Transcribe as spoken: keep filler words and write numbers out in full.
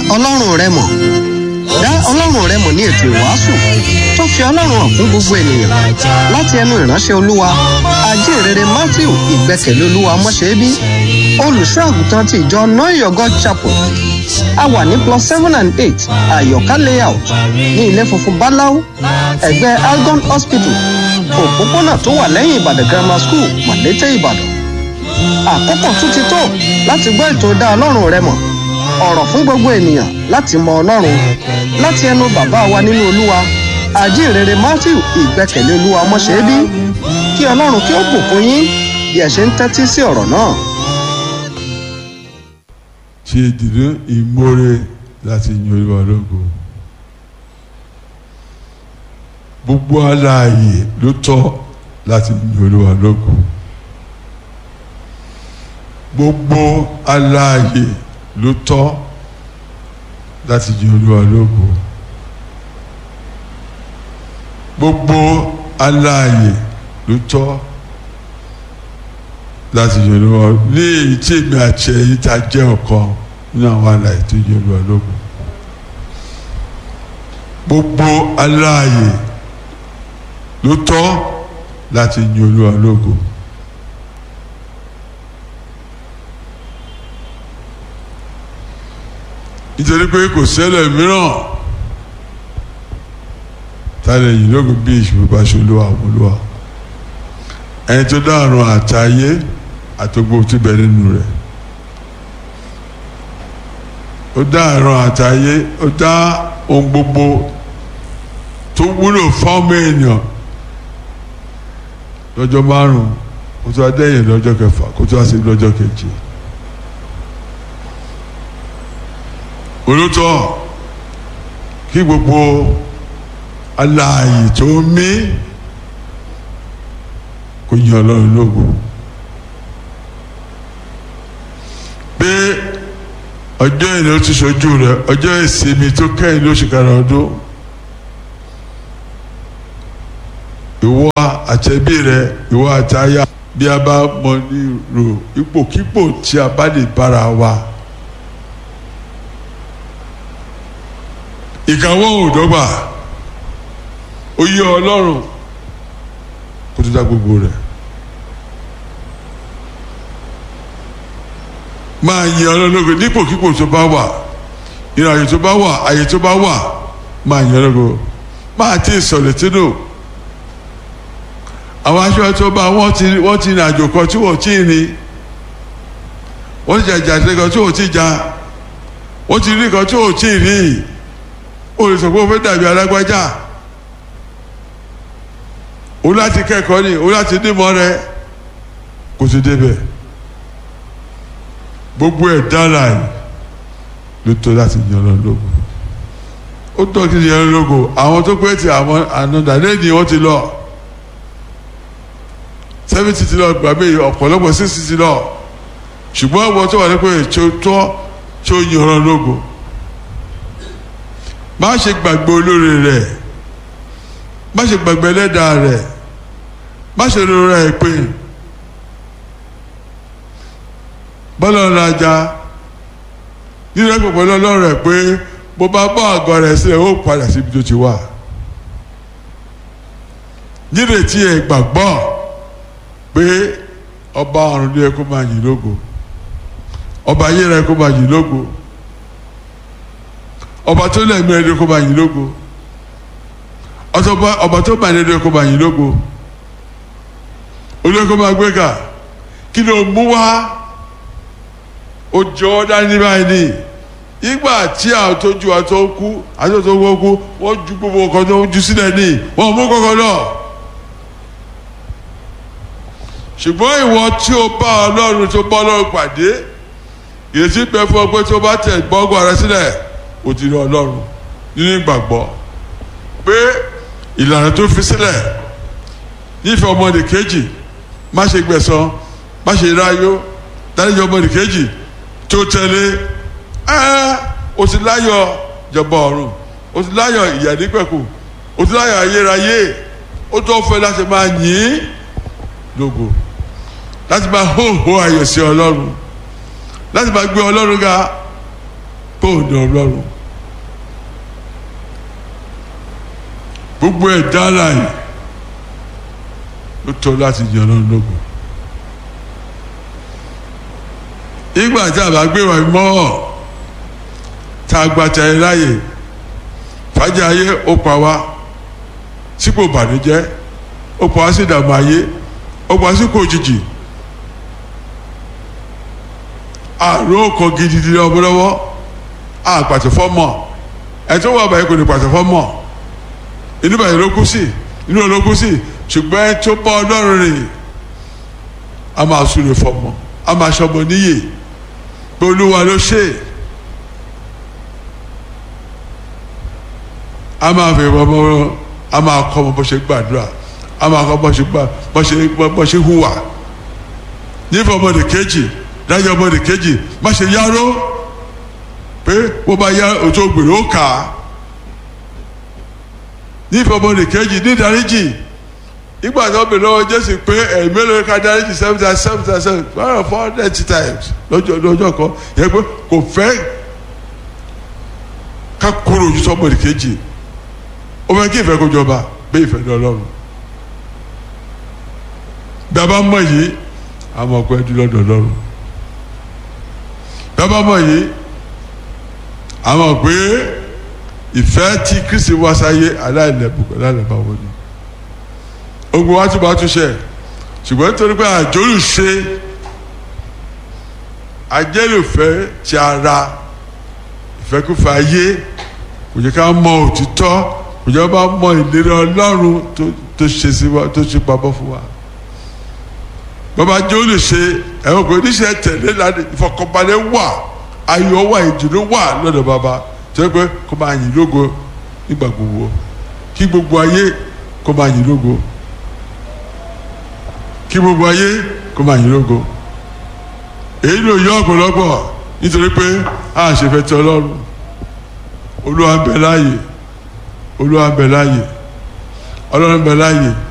ọlọ́run rẹ mọ̀. Dá ọlọ́run rẹ mọ̀ ní ètò ìwàásù tó fi ọlọ́run hàn fún gbogbo ènìyàn láti ẹnu ìránṣẹ́ olúwa ajínrere Matthew ìgbẹ́kẹ̀lé olúwa mọ́ṣẹ́bí olùṣọ́ àgùntàn ti ìjọ Know Your God Chapel. A wà ní plus seven and eight Àyọ̀ká layout ní ilé funfun Báláú ẹ̀gbẹ́ Algon Hospital òpópónà tó wà lẹ́yìn Ìbàdàn Grammar School Màlété Ìbàdàn. Àkókò tún ti tó láti gbọ́ ètò Dá ọlọ́run rẹ mọ̀, ọ̀rọ̀ fún gbogbo ènìyàn láti mọ ọlọ́run láti ẹnu bàbá wa nínú olúwa ajínrere Matthew ìgbẹ́kẹ̀lé olúwa mọ́ṣẹ́bí. Kí ọlọ́run kí ó bùkún yín bí ẹ ṣe ń tẹ́tí sí ọ̀rọ̀ náà. Ṣe ìdìrí ìmoore láti yin olúwa lógo. Gbogbo alààyè ló tọ́ láti yin olúwa lógo. Gbogbo alààyè ló tọ́ láti yin olúwa lógo. Gbogbo alààyè ló tọ́ láti yin olúwa ní èyí tí èmi àti ẹ̀yin ta jẹ́ ọ̀kan nínú àwọn alààyè tó yin olúwa lógo. Gbogbo alààyè ló tọ́ láti yin olúwa lógo. Nítorí pé kò ṣẹlẹ̀ mìíràn tálẹ̀ yìí lógo bí ìṣubú bá ṣe olúwa àwọn olúwa ẹni tó dá ọ̀run àtayé àtògbò tó bẹ nínú rẹ̀. Ó dá ọ̀run àtayé, ó dá ohun gbogbo tó wúlò fọ́ọ̀mù èèyàn lọ́jọ́ márùn-ún kó tó adẹ́yìn lọ́jọ́ kẹfà kó tó àṣẹ lọ́jọ́ keje. Olótọ́ kí gbogbo alààyè tó mí kò yin ọlọ́run lógo. Pé ọjọ́ ìní ó ti ṣojú rẹ̀, ọjọ́ ìsinmi tó kẹ́yìn lóṣù karùn-ún ọdún, ìwọ àtẹ̀bí rẹ̀, ìwọ àtàyà, bí a bá mọ ní ro ipòkípò tí a bá lè bára wa. Ìkàwọ́ òdọ́gba ó yẹ ọlọ́run kó tó dá gbogbo rẹ̀. Máa yin ọlọ́run lógo nípòkípò tó bá wà, ìrìn àyè tó bá wà, àyè tó bá wà, máa yin ọlọ́run lógo. Máa tí ì sọ̀rọ̀ tínú. Àwọn aṣọ tó bá wọ́n ti wọ́n ti rìn àjò kan tí wọ́n ti rìn, wọ́n ti jàjà kan tí wọ́n ti jà, wọ́n ti rí kan tí wọ́n ti rí. O lè sọ pé o fẹ́ dàbí alágbájá, o láti kẹ́kọ̀ọ́ ni, o láti nímọ̀ rẹ kò sí débẹ̀. Gbogbo ẹ̀ dára ẹ̀ ló tó láti yan Ọlọ́run lógo. Ó tọ́ kí ni yan Ọlọ́run lógo. Àwọn tó pé ti àwọn ànádà lẹ́yìn wọ́n ti lọ seventy ti lọ gbàgbé ọ̀pọ̀lọpọ̀ sixty ti lọ, ṣùgbọ́n àwọn tó wà ní pé tó tọ́ tó yan Ọlọ́run lógo. Má ṣe gbàgbé olóore rẹ̀, má ṣe gbàgbé ẹlẹ́dàá rẹ̀, má ṣe rora ẹ̀ pé bọ́lá ọ̀rajà nínú ẹ̀pọ̀ pẹ̀lú ọlọ́run rẹ̀ pé bó bá bọ́ àgọ́ rẹ̀ sílẹ̀ ó padà síbi tó ti wà. Nírètí ẹ̀ gbàgbọ́ pé ọba ọ̀run ní ẹ kó máa yìn lógo, ọba ayé rẹ̀ kó máa yìn lógo, ọba tó lẹ́mí ẹni kó bá yìn lógo, ọba tó bá ẹni kó bá yìn lógo, olóyè kó máa gbé kà. Kí ló mú wá? Ó jọ ọ́ dání báyìí ní ìgbà tí àwọn tó ju àtọ́ kú àti tó wọ́n kú wọ́n ju gbogbo ọkọ̀ tó ju sílẹ̀ ní wọ́n mú kọ́kọ́ náà. Ṣùgbọ́n ìwọ tí o bá Ọlọ́run tó bá Ọlọ́run pàdé, ìrètí pẹ́ fún ọ pé tó bá tẹ̀ gbọ́ngàn rẹ sílẹ̀ ó ti rí Ọlọ́run nínú ìgbàgbọ́ pé ìlànà tó fi sílẹ̀ nífẹ̀ẹ́ ọmọdé kejì, má ṣe gbẹ̀san, má ṣe ráyó, dáríjì ọmọdé kejì tó tẹ̀lé ẹ́ o ti láyọ̀ jọba ọ̀run, o ti láyọ̀ ìyà nípẹ̀kù, o ti láyọ̀ ayérayé. Ó tó fẹ́ láti máa yìn lógo, láti máa hóhó ayọ̀ sí Ọlọ́run, láti máa gbé Ọlọ́run ga. pé òun ní ọlọ́run. gbogbo ẹ̀dá alààyè ló tọ́ láti yan ọlọ́run lógo. ìgbà tí a bá gbé wa mọ́ tá a gba tẹ̀lé láàyè fàájì ayé ó pa wá sípò ìbànújẹ́ ó pa wá sí ìdààmú ayé ó pa wá sípò òjijì àrùn ọkọ̀ gidigidi lọ́wọ́lọ́wọ́ àpàtẹ fọ́mọ̀ ẹ̀ tó wà báyìí kò ní pàtẹ fọ́mọ̀ inú báyìí ló kú sí inú ló kú sí ṣùgbọ́n ẹ tó bá ọlọ́run rìn a máa súre fọ́mọ̀ a máa ṣọmọ níyè pé olúwa ló ṣe a máa fi ọmọ a máa kọ́ ọmọ bó ṣe gbàdúrà a máa kọ́ bó ṣe gbà bó ṣe bó ṣe hùwà nífẹ̀ẹ́ ọmọdé kejì dájọ́ ọmọdé kejì má ṣe yáró pé wọ́n bá yá òtó gbèrè ó kà á nífẹ̀ẹ́ ọmọdé kejì ní ìdáríjì ìgbà tí wọ́n bèrè lọ́wọ́ Jésù pé ẹ̀mí mélòó ká dáríjì seven times seven times seven one hundred four hundred times lọ́jọ́ lọ́jọ́ kan yẹ pé kò fẹ́ ká kúrò ojú sọ́mọdé kejì ó fẹ́ kí ìfẹ́ kó jọba bẹ́ẹ̀ ìfẹ́ ní Ọlọ́run bí a bá mọ̀ yìí àmọ́ ọ̀pẹ́ dúró lọ́dọ̀ Ọlọ́run bí a bá mọ̀ yìí àmọ́ pé ìfẹ́ tí Kristi wá sáyé aláìlẹ́bùkún aláìlẹ́bàwọ́ ni ogun wa tún bá tún ṣe ṣùgbọ́n nítorí pé àjọlùṣe ajẹ́lùfẹ́ ti ara ìfẹ́kúfẹ́ ayé kò jẹ́ ká mọ òtítọ́ kò jẹ́ ká mọ ìlérí Ọlọ́run tó ṣe sí wa tó ṣe pamọ́ fún wa bàbá jọlùṣe ẹ̀rọ pé oníṣẹ́ tẹ̀lé láti ìfọkànbalẹ̀ wà ayọ̀ wà ìdùnnú wà lọ́dọ̀ bàbá tó yẹ pé kó máa yìn lógo nígbà gbogbo kí gbogbo ayé kó máa yìn lógo kí gbogbo ayé kó máa yìn lógo èyí ló yọ ọ̀pọ̀lọpọ̀ nítorí pé a ṣe fẹ́ tẹ Ọlọ́run Olúwa ń bẹ láàyè Olúwa ń bẹ láàyè Ọlọ́run ń bẹ láàyè